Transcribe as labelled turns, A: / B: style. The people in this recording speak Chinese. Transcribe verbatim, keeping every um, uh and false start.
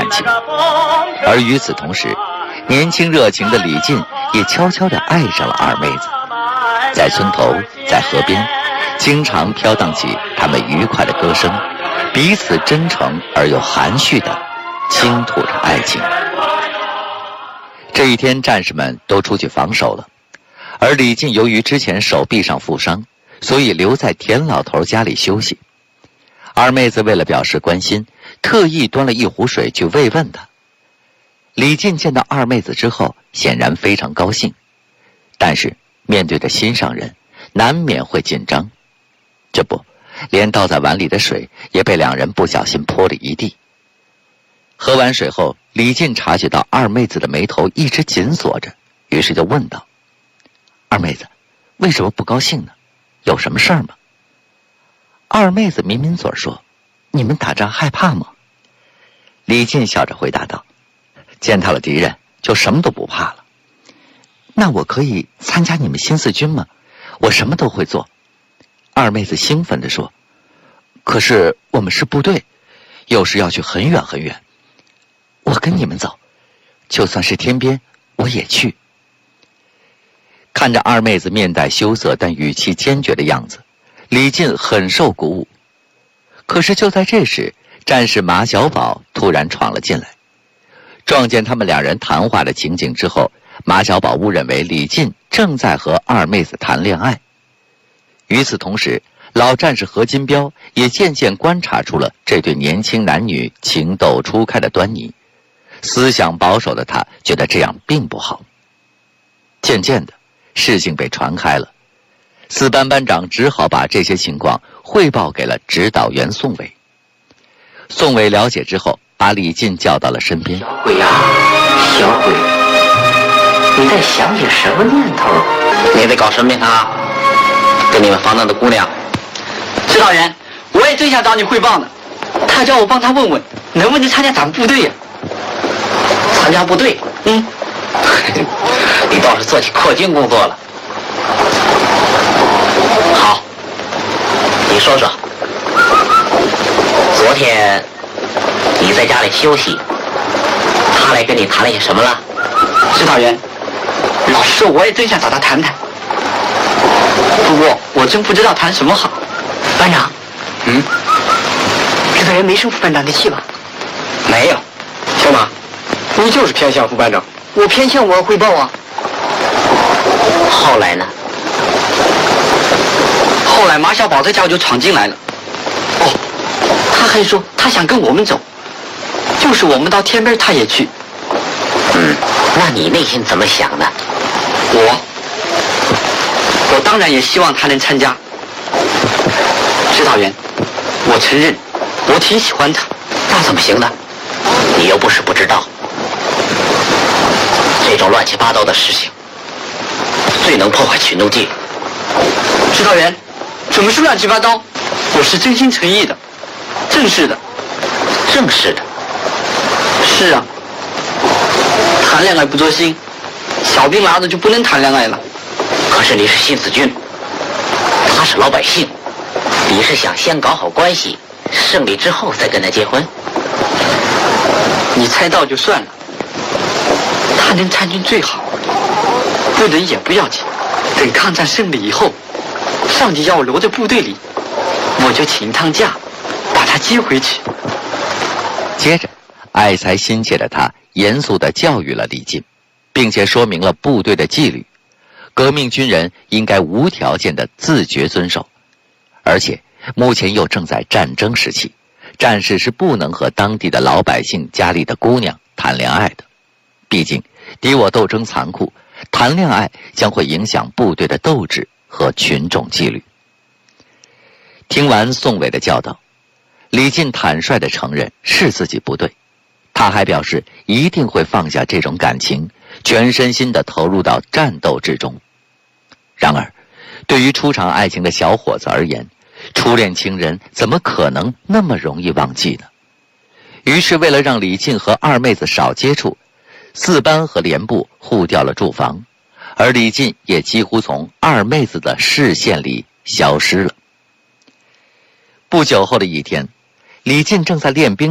A: 感情。而与此同时，年轻热情的李进也悄悄地爱上了二妹子。在村头，在河边，经常飘荡起他们愉快的歌声，彼此真诚而又含蓄地倾吐着爱情。这一天，战士们都出去防守了，而李进由于之前手臂上负伤，所以留在田老头家里休息。二妹子为了表示关心，特意端了一壶水去慰问他。李进见到二妹子之后，显然非常高兴，但是面对着心上人，难免会紧张。这不，连倒在碗里的水也被两人不小心泼了一地。喝完水后，李进察觉到二妹子的眉头一直紧锁着，于是就问道：二妹子，为什么不高兴呢？有什么事儿吗？二妹子抿抿嘴说：你们打仗害怕吗？李进笑着回答道：见到了敌人就什么都不怕了。那我可以参加你们新四军吗？我什么都会做。二妹子兴奋地说：可是我们是部队，有时要去很远很远。我跟你们走，就算是天边我也去。看着二妹子面带羞涩但语气坚决的样子，李进很受鼓舞。可是就在这时，战士马小宝突然闯了进来。撞见他们两人谈话的情景之后，马小宝误认为李进正在和二妹子谈恋爱。与此同时，老战士何金彪也渐渐观察出了这对年轻男女情窦初开的端倪。思想保守的他觉得这样并不好。渐渐的，事情被传开了，四班班长只好把这些情况汇报给了指导员宋伟。宋伟了解之后，把李进叫到了身边。
B: 小鬼呀、啊，小鬼，你在想些什么念头？
C: 你在搞什么啊？跟你们防弹的姑娘。
B: 指导员，我也正想找你汇报呢。他叫我帮他问问，能不能参加咱们部队呀、啊？
C: 参加部队？
B: 嗯，
C: 你倒是做起扩军工作了。好，你说说，昨天你在家里休息，他来跟你谈了些什么了？
B: 指导员，老实说，我也正想找他谈谈，不过我真不知道谈什么好。班长，
C: 嗯，
B: 指导员没生副班长的气吧？
C: 没有。小马，
D: 你就是偏向副班长。
B: 我偏向我汇报啊。
C: 后来呢？
B: 后来马小宝这家伙就闯进来了。哦，他还说他想跟我们走，就是我们到天边他也去。
C: 嗯，那你内心怎么想的？
B: 我，我当然也希望他能参加。指导员，我承认，我挺喜欢他。
C: 那怎么行呢？你又不是不知道，这种乱七八糟的事情最能破坏群众纪律。
B: 指导员，怎么是乱七八糟？我是真心诚意的，正式的。
C: 正式的？
B: 是啊，谈恋爱不做心，小兵拿着就不能谈恋爱了。
C: 可是你是新四军，他是老百姓，你是想先搞好关系，胜利之后再跟他结婚？
B: 你猜到就算了，他能参军最好，不能也不要紧。等抗战胜利以后，上级要我留在部队里，我就请一趟假，把他接回去。
A: 接着，爱才心切的他严肃地教育了李进，并且说明了部队的纪律：革命军人应该无条件地自觉遵守，而且目前又正在战争时期，战士是不能和当地的老百姓家里的姑娘谈恋爱的。毕竟敌我斗争残酷，谈恋爱将会影响部队的斗志和群众纪律。听完宋伟的教导，李进坦率地承认是自己不对，他还表示一定会放下这种感情，全身心地投入到战斗之中。然而，对于初尝爱情的小伙子而言，初恋情人怎么可能那么容易忘记呢？于是为了让李进和二妹子少接触，四班和连部互调了住房，而李进也几乎从二妹子的视线里消失了。不久后的一天，李进正在练兵